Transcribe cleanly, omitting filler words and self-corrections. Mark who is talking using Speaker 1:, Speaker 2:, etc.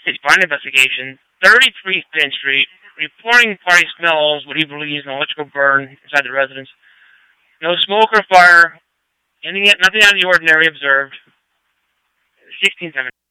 Speaker 1: His find investigation, 33 Finn Street, reporting party smells what he believes an electrical burn inside the residence. No smoke or fire, nothing out of the ordinary observed. 1670.